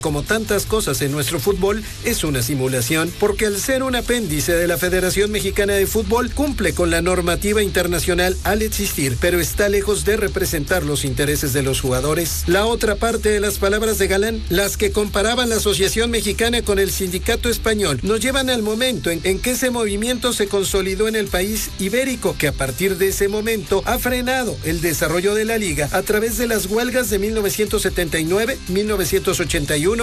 Como tantas cosas en nuestro fútbol, es una simulación, porque al ser un apéndice de la Federación Mexicana de Fútbol, cumple con la normativa internacional al existir, pero está lejos de representar los intereses de los jugadores. La otra parte de las palabras de Galán, las que comparaban la Asociación Mexicana con el Sindicato Español, nos llevan al momento en que ese movimiento se consolidó en el país ibérico, que a partir de ese momento ha frenado el desarrollo de la liga a través de las huelgas de 1979, 1981,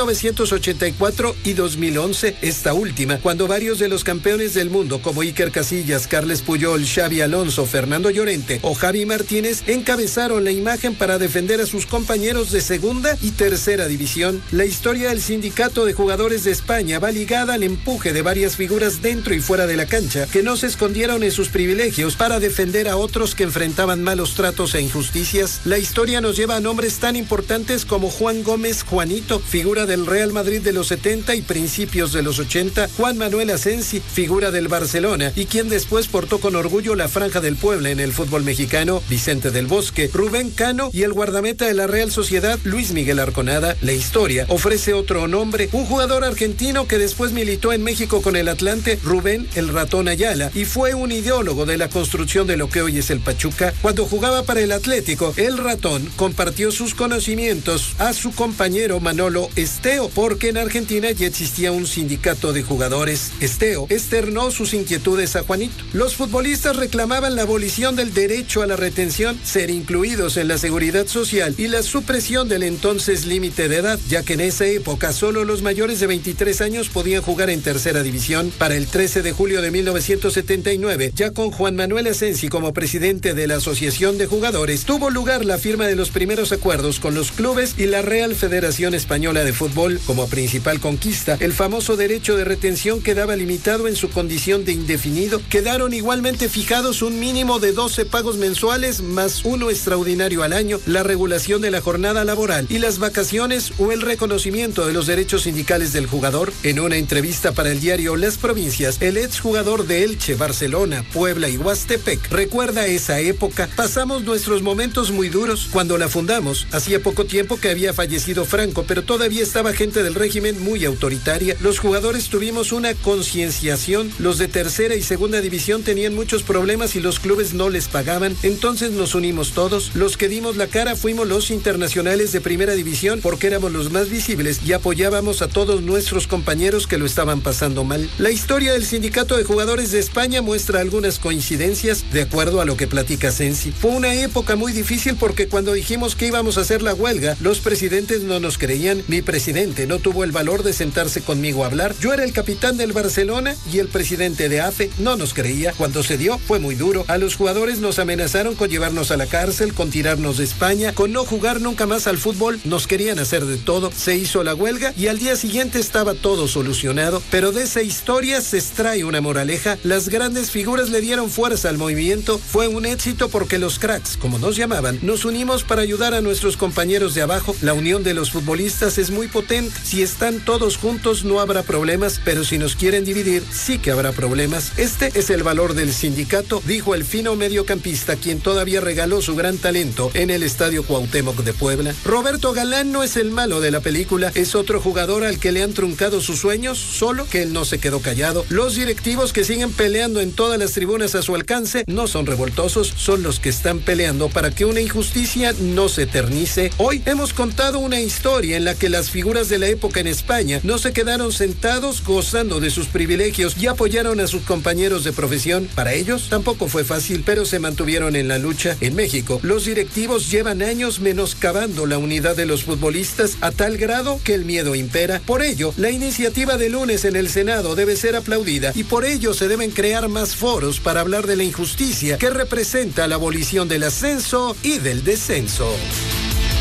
1984 y 2011, esta última, cuando varios de los campeones del mundo como Iker Casillas, Carles Puyol, Xavi Alonso, Fernando Llorente o Javi Martínez encabezaron la imagen para defender a sus compañeros de segunda y tercera división. La historia del sindicato de jugadores de España va ligada al empuje de varias figuras dentro y fuera de la cancha, que no se escondieron en sus privilegios para defender a otros que enfrentaban malos tratos e injusticias. La historia nos lleva a nombres tan importantes como Juan Gómez Juanito, figura del Real Madrid de los 70 y principios de los 80, Juan Manuel Asensi, figura del Barcelona y quien después portó con orgullo la franja del Puebla en el fútbol mexicano, Vicente del Bosque, Rubén Cano y el guardameta de la Real Sociedad, Luis Miguel Arconada. La historia ofrece otro nombre, un jugador argentino que después militó en México con el Atlante, Rubén el Ratón Ayala, y fue un ideólogo de la construcción de lo que hoy es el Pachuca. Cuando jugaba para el Atlético, el Ratón compartió sus conocimientos a su compañero Manolo Esteo, porque en Argentina ya existía un sindicato de jugadores. Esteo externó sus inquietudes a Juanito. Los futbolistas reclamaban la abolición del derecho a la retención, ser incluidos en la seguridad social y la supresión del entonces límite de edad, ya que en esa época solo los mayores de 23 años podían jugar en tercera división. Para el 13 de julio de 1979, ya con Juan Manuel Asensi como presidente de la Asociación de Jugadores, tuvo lugar la firma de los primeros acuerdos con los clubes y la Real Federación Española de Fútbol. Como principal conquista, el famoso derecho de retención quedaba limitado en su condición de indefinido. Quedaron igualmente fijados un mínimo de 12 pagos mensuales más uno extraordinario al año, la regulación de la jornada laboral y las vacaciones o el reconocimiento de los derechos sindicales del jugador. En una entrevista para el diario Las Provincias, el exjugador de Elche, Barcelona, Puebla y Huastepec recuerda esa época. Pasamos nuestros momentos muy duros. Cuando la fundamos, hacía poco tiempo que había fallecido Franco, pero todavía estaba gente del régimen muy autoritaria. Los jugadores tuvimos una concienciación. Los de tercera y segunda división tenían muchos problemas y los clubes no les pagaban. Entonces nos unimos todos. Los que dimos la cara fuimos los internacionales de primera división, porque éramos los más visibles y apoyábamos a todos nuestros compañeros que lo estaban pasando mal. La historia del sindicato de jugadores de España muestra algunas coincidencias, de acuerdo a lo que platica Sensi. Fue una época muy difícil porque cuando dijimos que íbamos a hacer la huelga, los presidentes no nos creían. Mi presidente no tuvo el valor de sentarse conmigo a hablar. Yo era el capitán del Barcelona y el presidente de AFE no nos creía. Cuando se dio fue muy duro. A los jugadores nos amenazaron con llevarnos a la cárcel, con tirarnos de España, con no jugar nunca más al fútbol. Nos querían hacer de todo. Se hizo la huelga y al día siguiente estaba todo solucionado. Pero de esa historia se extrae una moraleja. Las grandes figuras le dieron fuerza al movimiento. Fue un éxito porque los cracks, como nos llamaban, nos unimos para ayudar a nuestros compañeros de abajo. La unión de los futbolistas es muy potente. Si están todos juntos no habrá problemas, pero si nos quieren dividir, sí que habrá problemas. Este es el valor del sindicato, dijo el fino mediocampista, quien todavía regaló su gran talento en el Estadio Cuauhtémoc de Puebla. Roberto Galán no es el malo de la película, es otro jugador al que le han truncado sus sueños, solo que él no se quedó callado. Los directivos que siguen peleando en todas las tribunas a su alcance no son revoltosos, son los que están peleando para que una injusticia no se eternice. Hoy hemos contado una historia en la que las figuras de la época en España no se quedaron sentados gozando de sus privilegios y apoyaron a sus compañeros de profesión. Para ellos tampoco fue fácil, pero se mantuvieron en la lucha. En México, los directivos llevan años menoscabando la unidad de los futbolistas a tal grado que el miedo impera. Por ello, la iniciativa de lunes en el Senado debe ser aplaudida y por ello se deben crear más foros para hablar de la injusticia que representa la abolición del ascenso y del descenso.